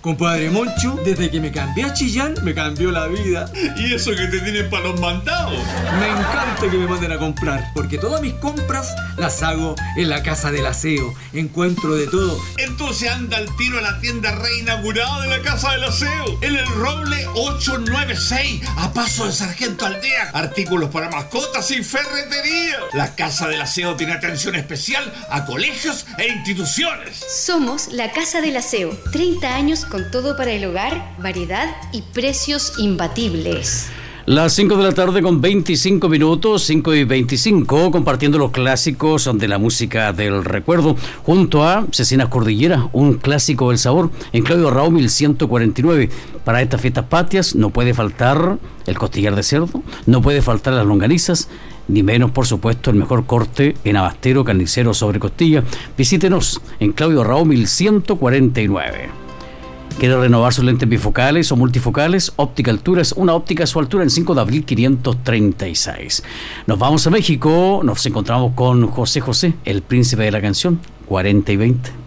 Compadre Moncho, desde que me cambié a Chillán, me cambió la vida. ¿Y eso que te tienen para los mandados? Me encanta que me manden a comprar, porque todas mis compras las hago en la Casa del Aseo. Encuentro de todo. Entonces anda al tiro a la tienda reinaugurada de la Casa del Aseo, en el Roble 896, a paso de Sargento Aldea. Artículos para mascotas y ferretería. La Casa del Aseo tiene atención especial a colegios e instituciones. Somos la Casa del Aseo. 30 años con todo para el hogar, variedad y precios imbatibles. Las 5 de la tarde con 25 minutos, 5 y 25, compartiendo los clásicos de la música del recuerdo, junto a Cecinas Cordillera, un clásico del sabor, en Claudio Raúl 1149. Para estas fiestas patrias no puede faltar el costillar de cerdo, no puede faltar las longanizas, ni menos, por supuesto, el mejor corte en abastero, carnicero sobre costilla. Visítenos en Claudio Raúl 1149. ¿Quiere renovar sus lentes bifocales o multifocales? Óptica Alturas, una óptica a su altura en 5 de abril 536. Nos vamos a México, nos encontramos con José José, el príncipe de la canción, 40 y 20.